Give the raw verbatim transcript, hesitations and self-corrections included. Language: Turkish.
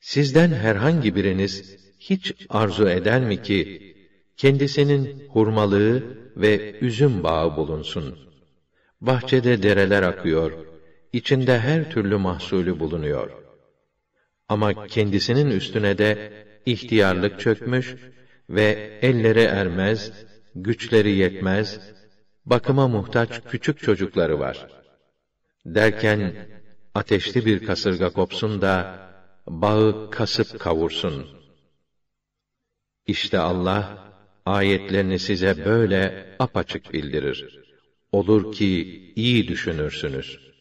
Sizden herhangi biriniz hiç arzu eder mi ki kendisinin hurmalığı ve üzüm bağı bulunsun? Bahçede dereler akıyor, içinde her türlü mahsulü bulunuyor. Ama kendisinin üstüne de ihtiyarlık çökmüş ve elleri ermez, güçleri yetmez, bakıma muhtaç küçük çocukları var. Derken ateşli bir kasırga kopsun da bağı kasıp kavursun. İşte Allah ayetlerini size böyle apaçık bildirir. Olur ki iyi düşünürsünüz.